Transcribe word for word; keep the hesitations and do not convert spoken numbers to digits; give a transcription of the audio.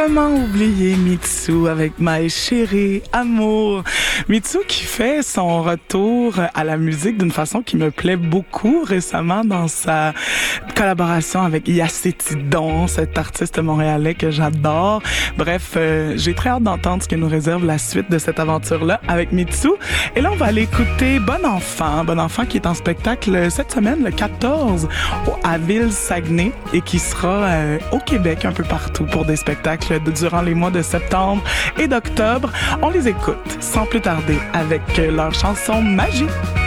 Comment oublier Mitsou avec My Chérie Amour. Mitsou qui fait son retour à la musique d'une façon qui me plaît beaucoup récemment dans sa collaboration avec Yacetidon, cet artiste montréalais que j'adore. Bref, euh, j'ai très hâte d'entendre ce que nous réserve la suite de cette aventure-là avec Mitsou. Et là, on va aller écouter Bon Enfant. Bon Enfant qui est en spectacle cette semaine, le quatorze, à Ville-Saguenay et qui sera euh, au Québec un peu partout pour des spectacles de, durant les mois de septembre et d'octobre. On les écoute sans plus tarder avec leur chanson Magie.